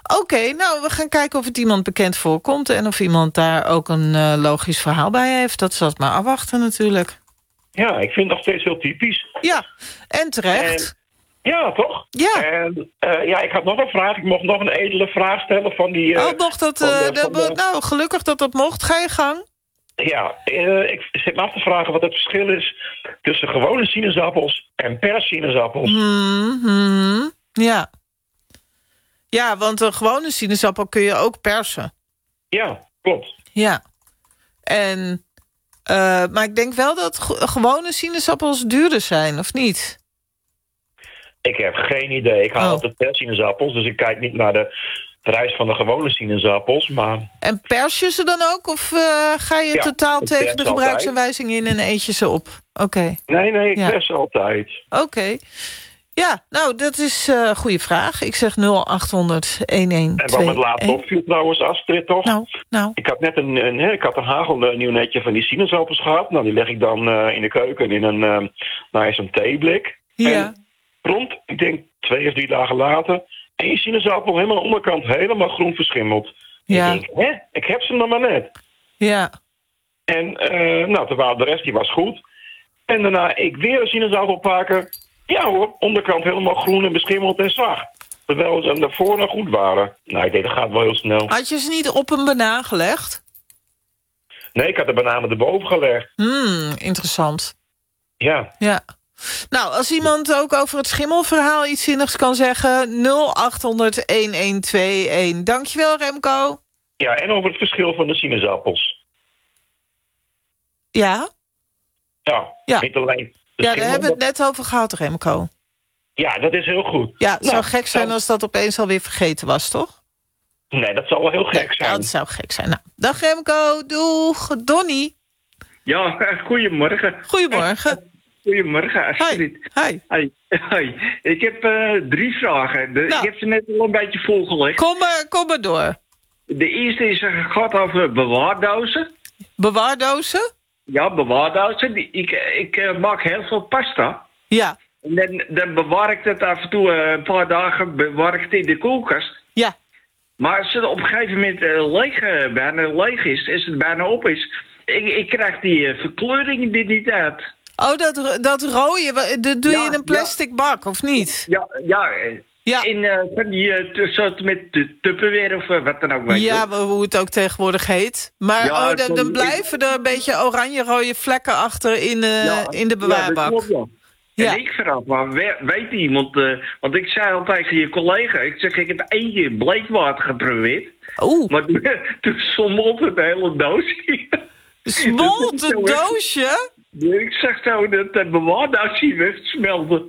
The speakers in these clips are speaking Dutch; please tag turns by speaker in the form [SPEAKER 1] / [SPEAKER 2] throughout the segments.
[SPEAKER 1] Oké, nou, we gaan kijken of het iemand bekend voorkomt... en of iemand daar ook een logisch verhaal bij heeft. Dat zal het maar afwachten natuurlijk.
[SPEAKER 2] Ja, ik vind het nog steeds heel typisch.
[SPEAKER 1] Ja, en terecht.
[SPEAKER 2] Ja, toch?
[SPEAKER 1] Ja.
[SPEAKER 2] En ik had nog een vraag. Ik mocht nog een edele vraag stellen van die...
[SPEAKER 1] mocht dat... Nou, gelukkig dat dat mocht. Ga je gang.
[SPEAKER 2] Ja, ik zit me af te vragen wat het verschil is... tussen gewone sinaasappels en perssinaasappels.
[SPEAKER 1] Ja. Ja, want een gewone sinaasappel kun je ook persen.
[SPEAKER 2] Ja, klopt.
[SPEAKER 1] Ja. En... maar ik denk wel dat gewone sinaasappels duurder zijn, of niet?
[SPEAKER 2] Ik heb geen idee. Ik haal altijd persinaasappels, dus ik kijk niet naar de prijs van de gewone sinaasappels, maar...
[SPEAKER 1] En pers je ze dan ook, of ga je totaal tegen de gebruiksaanwijzing in en eet je ze op? Oké.
[SPEAKER 2] Nee, ik pers altijd.
[SPEAKER 1] Oké. Ja, nou, dat is een goede vraag. Ik zeg 0800-1121.
[SPEAKER 2] En wat me laatst opviel trouwens, Astrid, toch?
[SPEAKER 1] Nou.
[SPEAKER 2] Ik had net een hagelnieuw netje van die sinaasappels gehad. Nou, die leg ik dan in de keuken in zo'n theeblik.
[SPEAKER 1] Ja.
[SPEAKER 2] En rond, ik denk 2 of 3 dagen later... 1 sinaasappel helemaal aan de onderkant helemaal groen verschimmeld.
[SPEAKER 1] Ja.
[SPEAKER 2] Ik denk, ik heb ze nog maar net.
[SPEAKER 1] Ja.
[SPEAKER 2] En terwijl de rest die was goed. En daarna ik weer een sinaasappel pakken... Ja hoor, onderkant helemaal groen en beschimmeld en zacht. Terwijl ze daarvoor nog goed waren. Nou, ik denk dat gaat wel heel snel.
[SPEAKER 1] Had je ze niet op een banaan gelegd?
[SPEAKER 2] Nee, ik had de bananen erboven gelegd.
[SPEAKER 1] Interessant.
[SPEAKER 2] Ja.
[SPEAKER 1] Nou, als iemand ook over het schimmelverhaal iets zinnigs kan zeggen... 0800-1121. Dankjewel, Remco.
[SPEAKER 2] Ja, en over het verschil van de sinaasappels.
[SPEAKER 1] Ja?
[SPEAKER 2] Ja. Niet alleen...
[SPEAKER 1] Ja, daar hebben we het net over gehad, Remco.
[SPEAKER 2] Ja, dat is heel goed.
[SPEAKER 1] Ja, het zou gek zijn als dat opeens alweer vergeten was, toch?
[SPEAKER 2] Nee, dat zou wel heel gek zijn.
[SPEAKER 1] Ja, dat zou gek zijn. Nou, dag Remco, doeg. Donnie.
[SPEAKER 3] Ja, goedemorgen.
[SPEAKER 1] Goedemorgen.
[SPEAKER 3] Goedemorgen, Astrid.
[SPEAKER 1] Hi.
[SPEAKER 3] Ik heb 3 vragen. Ik heb ze net al een beetje volgelegd.
[SPEAKER 1] Kom maar door.
[SPEAKER 3] De eerste gaat over bewaardozen.
[SPEAKER 1] Bewaardozen?
[SPEAKER 3] Ja, bewaardozen. Ik maak heel veel pasta.
[SPEAKER 1] Ja.
[SPEAKER 3] En dan bewaar ik het af en toe een paar dagen bewaar ik het in de koelkast.
[SPEAKER 1] Ja.
[SPEAKER 3] Maar als het op een gegeven moment bijna leeg is, als het bijna op is... Ik krijg die verkleuring er niet uit.
[SPEAKER 1] Oh, dat rode, dat doe je in een plastic bak, of niet?
[SPEAKER 3] Ja. In van die soort met de Tupperware of wat dan ook.
[SPEAKER 1] Ja, hoe het ook tegenwoordig heet. Maar dan blijven er een beetje oranje-rode vlekken achter in de bewaarbak.
[SPEAKER 3] Ja, dat klopt. En ik vraag, maar weet iemand... want ik zei al tegen je collega... Ik heb 1 keer bleekwater geprobeerd. Maar toen smolt het hele doosje.
[SPEAKER 1] Smolt het doosje?
[SPEAKER 3] Ik zag zo dat het bewaardoosje wegsmelte.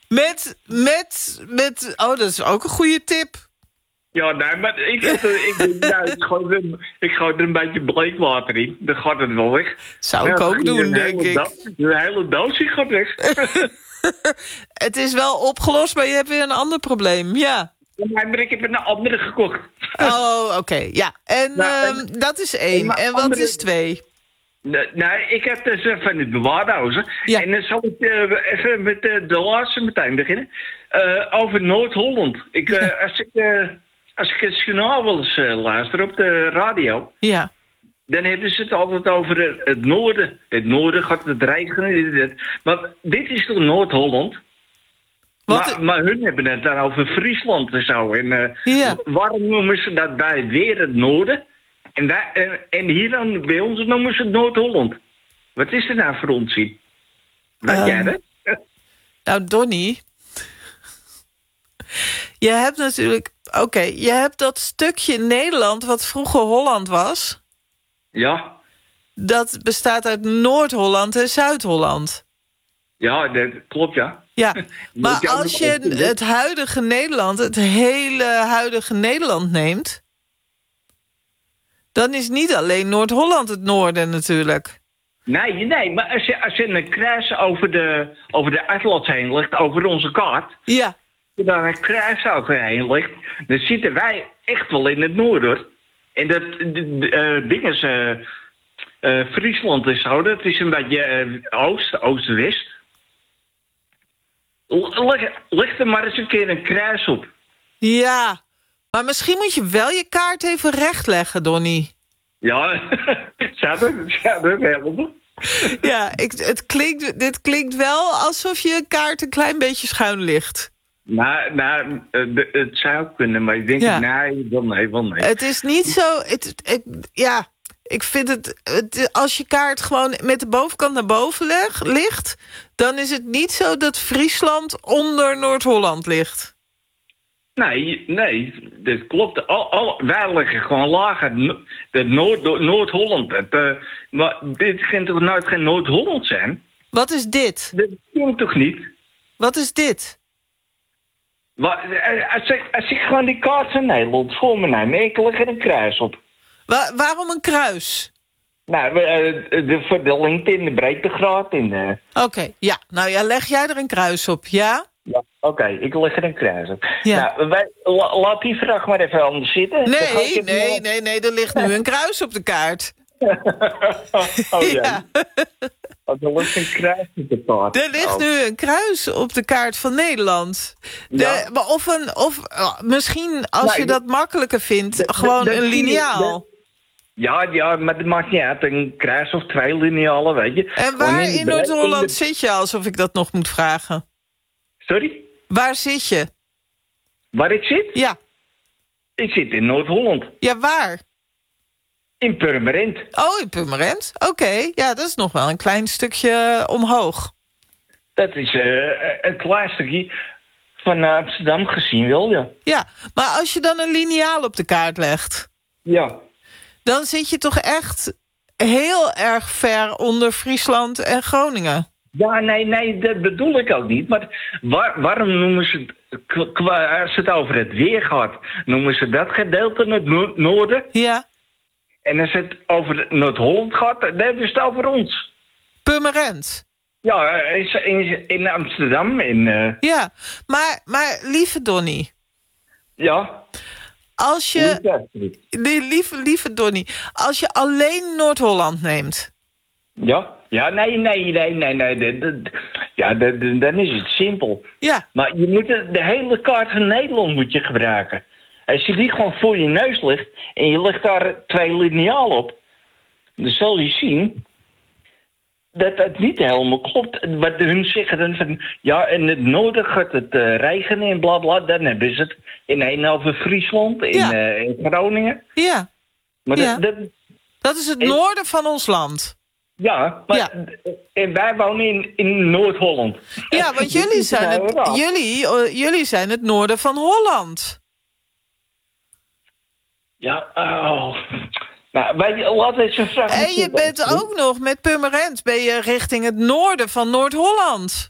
[SPEAKER 1] Dat is ook een goede tip.
[SPEAKER 3] Ja, nee, maar ik gooi er een beetje bleekwater in. Dan gaat het wel weg.
[SPEAKER 1] Zou ik ook doen, denk ik.
[SPEAKER 3] De hele doosje gaat weg.
[SPEAKER 1] Het is wel opgelost, maar je hebt weer een ander probleem, ja.
[SPEAKER 3] Nee, maar ik heb een andere gekocht.
[SPEAKER 1] Oh, oké, ja. En dat is 1. En wat is 2?
[SPEAKER 3] Nee, ik heb dus van het bewaardozen. Ja. En dan zal ik even met de laatste meteen beginnen. Over Noord-Holland. Als ik het journaal wel eens luister op de radio...
[SPEAKER 1] Ja.
[SPEAKER 3] Dan hebben ze het altijd over het noorden. Het noorden gaat het regenen. Maar dit is toch Noord-Holland? Maar hun hebben het dan over Friesland en zo. En waarom noemen ze dat bij weer het noorden? En hier dan bij ons noemen ze het Noord-Holland. Wat is er nou voor onzin? Weet jij dat?
[SPEAKER 1] Nou, Donnie... Je hebt natuurlijk... Oké, je hebt dat stukje Nederland wat vroeger Holland was.
[SPEAKER 3] Ja.
[SPEAKER 1] Dat bestaat uit Noord-Holland en Zuid-Holland.
[SPEAKER 3] Ja, dat klopt, ja.
[SPEAKER 1] Ja, maar als je het huidige Nederland, het hele huidige Nederland neemt... dan is niet alleen Noord-Holland het noorden natuurlijk.
[SPEAKER 3] Nee, maar als je een kruis over de atlas heen legt, over onze kaart...
[SPEAKER 1] Ja.
[SPEAKER 3] Daar een kruis over heen ligt, dan zitten wij echt wel in het noorden. En dat ding is Friesland en zo, dat is een beetje oost-west. Leg er maar eens een keer een kruis op.
[SPEAKER 1] Ja, Maar misschien moet je wel je kaart even rechtleggen, Donnie.
[SPEAKER 3] Ja, zou dat helpen?
[SPEAKER 1] Ja, dit klinkt wel alsof je kaart een klein beetje schuin ligt.
[SPEAKER 3] Het zou kunnen, maar ik denk, wel nee.
[SPEAKER 1] Het is niet zo... Ik vind het... Als je kaart gewoon met de bovenkant naar boven ligt... dan is het niet zo dat Friesland onder Noord-Holland ligt.
[SPEAKER 3] Nee, dat klopt. Wij liggen gewoon lager. Noord-Holland. Maar dit kan toch nooit geen Noord-Holland zijn?
[SPEAKER 1] Wat is dit?
[SPEAKER 3] Dat kan toch niet?
[SPEAKER 1] Wat is dit?
[SPEAKER 3] Als ik gewoon die kaart van Nederland voor me neem... ik leg er een kruis op.
[SPEAKER 1] Waarom een kruis?
[SPEAKER 3] Nou, de verdeling in de breedtegraad.
[SPEAKER 1] Oké, ja. Nou ja, leg jij er een kruis op, ja?
[SPEAKER 3] Ja, oké, ik leg er een kruis op.
[SPEAKER 1] Ja.
[SPEAKER 3] Nou, laat die vraag maar even anders zitten.
[SPEAKER 1] Nee, er ligt nu een kruis op de kaart.
[SPEAKER 3] Ja. Er ligt een kruis op de kaart.
[SPEAKER 1] Er ligt nu een kruis op de kaart van Nederland. Misschien, als je dat makkelijker vindt, gewoon een liniaal.
[SPEAKER 3] Ja, maar dat maakt niet uit. Een kruis of 2 linealen, weet je.
[SPEAKER 1] En waar in Noord-Holland zit je, alsof ik dat nog moet vragen?
[SPEAKER 3] Sorry?
[SPEAKER 1] Waar zit je?
[SPEAKER 3] Waar ik zit?
[SPEAKER 1] Ja.
[SPEAKER 3] Ik zit in Noord-Holland.
[SPEAKER 1] Ja, waar?
[SPEAKER 3] In Purmerend.
[SPEAKER 1] Oh, in Purmerend? Oké, ja, dat is nog wel een klein stukje omhoog.
[SPEAKER 3] Dat is een klein stukje van Amsterdam gezien wel, ja.
[SPEAKER 1] Ja, maar als je dan een liniaal op de kaart legt...
[SPEAKER 3] Ja.
[SPEAKER 1] Dan zit je toch echt heel erg ver onder Friesland en Groningen.
[SPEAKER 3] Ja, nee, dat bedoel ik ook niet. Maar waarom noemen ze het, als het over het weer gaat, noemen ze dat gedeelte het noorden?
[SPEAKER 1] Ja.
[SPEAKER 3] En als het over Noord-Holland gaat, dan hebben ze het over ons.
[SPEAKER 1] Purmerend.
[SPEAKER 3] Ja, in Amsterdam.
[SPEAKER 1] Ja, maar lieve Donnie.
[SPEAKER 3] Ja.
[SPEAKER 1] Als je... Lieve Donnie. Als je alleen Noord-Holland neemt.
[SPEAKER 3] Ja, nee. Ja, dan is het simpel.
[SPEAKER 1] Ja.
[SPEAKER 3] Maar je moet de hele kaart van Nederland moet je gebruiken. Als je die gewoon voor je neus ligt en je legt daar 2 linealen op, dan zal je zien dat het niet helemaal klopt. Wat hun zeggen dan van, ja, in het noorden gaat het regenen en bla, dan hebben ze het in over Friesland, in Groningen.
[SPEAKER 1] Ja.
[SPEAKER 3] Maar
[SPEAKER 1] dat is het noorden van ons land.
[SPEAKER 3] Ja, maar en wij wonen in Noord-Holland.
[SPEAKER 1] Ja, want jullie zijn het noorden van Holland.
[SPEAKER 3] Ja, Nou, laten we eens een vraag...
[SPEAKER 1] En je bent ook nog met Purmerend. Ben je richting het noorden van Noord-Holland.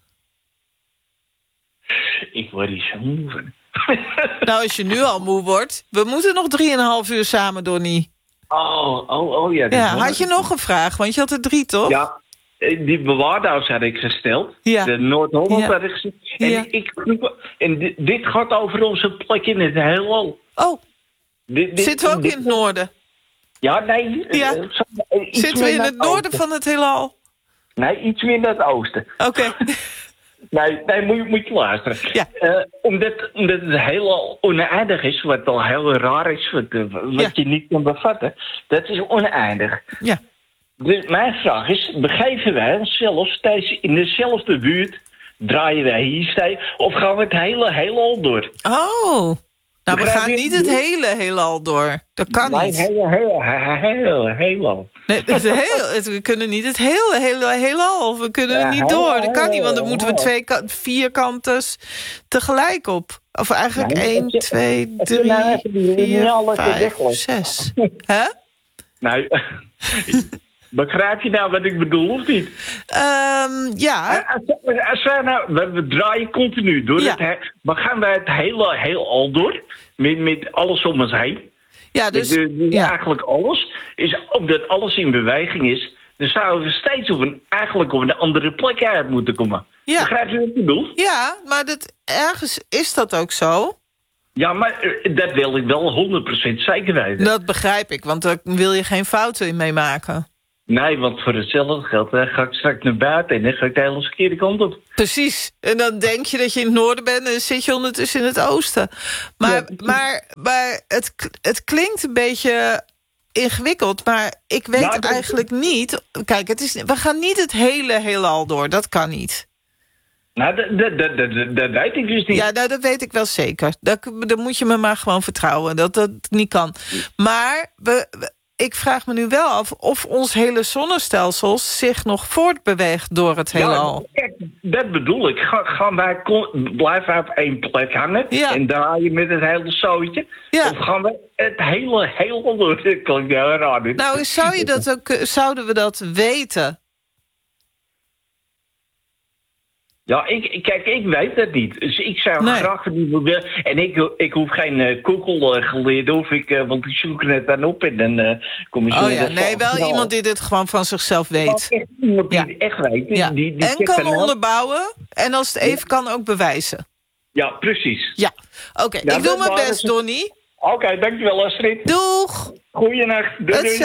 [SPEAKER 3] Ik word hier zo moe van.
[SPEAKER 1] Nou, als je nu al moe wordt. We moeten nog 3,5 uur samen, Donnie.
[SPEAKER 3] Oh ja.
[SPEAKER 1] Ja, had je nog een vraag? Want je had er 3, toch?
[SPEAKER 3] Ja, die bewaardhuis had ik gesteld.
[SPEAKER 1] Ja.
[SPEAKER 3] De Noord-Holland had ik gesteld. En dit gaat over onze plek in het heelal.
[SPEAKER 1] Oh, zitten we ook in het noorden?
[SPEAKER 3] Ja, nee.
[SPEAKER 1] Ja. Zitten we in het noorden van het heelal?
[SPEAKER 3] Nee, iets meer naar het oosten.
[SPEAKER 1] Oké.
[SPEAKER 3] Nee, moet je luisteren.
[SPEAKER 1] Ja.
[SPEAKER 3] Omdat het heelal oneindig is, wat al heel raar is, wat je niet kan bevatten. Dat is oneindig.
[SPEAKER 1] Ja.
[SPEAKER 3] Dus mijn vraag is, begeven wij onszelf steeds in dezelfde buurt? Draaien wij hier steeds? Of gaan we het hele heelal door?
[SPEAKER 1] Oh. Nou, we gaan niet het hele heelal door. Dat kan niet.
[SPEAKER 3] Hele heelal.
[SPEAKER 1] Nee, we kunnen niet het hele heelal. We kunnen er niet door. Dat kan niet, want dan moeten we 4 kanten tegelijk op. Of eigenlijk 1, 2, 3, 4, 5, 6. Hè?
[SPEAKER 3] Nou, begrijp je nou wat ik bedoel, of niet?
[SPEAKER 1] Ja.
[SPEAKER 3] We draaien continu door. Maar gaan wij het hele heelal door? Met alles om ons heen? Ja, dus eigenlijk alles. Omdat alles in beweging is, dan zouden we steeds op een andere plek uit moeten komen. Ja. Begrijp je wat ik bedoel?
[SPEAKER 1] Ja, maar ergens is dat ook zo.
[SPEAKER 3] Ja, maar dat wil ik wel 100% zeker weten.
[SPEAKER 1] Dat begrijp ik, want daar wil je geen fouten in meemaken.
[SPEAKER 3] Nee, want voor hetzelfde geld ga ik straks naar buiten en dan ga ik de hele verkeerde kant op.
[SPEAKER 1] Precies. En dan denk je dat je in het noorden bent en dan zit je ondertussen in het oosten. Maar het klinkt een beetje ingewikkeld, maar ik weet eigenlijk niet. Kijk, we gaan niet het hele heelal door. Dat kan niet.
[SPEAKER 3] Nou, dat weet ik dus niet.
[SPEAKER 1] Ja, nou, dat weet ik wel zeker. Dan moet je me maar gewoon vertrouwen dat dat niet kan. Maar ik vraag me nu wel af of ons hele zonnestelsel zich nog voortbeweegt door het heelal.
[SPEAKER 3] Ja, kijk, dat bedoel ik. Gaan wij blijven op één plek hangen en draaien met het hele zootje? Ja. Of gaan we het hele heelal door? Dat klinkt heel raar.
[SPEAKER 1] Nou, zouden we dat weten?
[SPEAKER 3] Ja, ik weet dat niet. Dus ik zou graag willen. En ik hoef geen Google-geleerde, want ik zoek het dan op en dan kom je zo.
[SPEAKER 1] Wel iemand die dit gewoon van zichzelf weet.
[SPEAKER 3] Echt iemand die het echt weet.
[SPEAKER 1] Ja. Die en kan onderbouwen en als het even kan ook bewijzen.
[SPEAKER 3] Ja, precies.
[SPEAKER 1] Ja, oké. Ik doe mijn best, Donnie.
[SPEAKER 3] Oké, dankjewel Astrid.
[SPEAKER 1] Doeg!
[SPEAKER 3] Goeienacht. Doei.